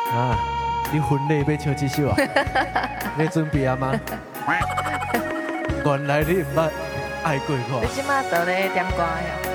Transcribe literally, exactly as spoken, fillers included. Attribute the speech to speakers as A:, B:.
A: 啊，你婚礼要唱这首啊？你准备啊吗？原来你唔捌爱过我
B: 你。即马倒咧点歌呀？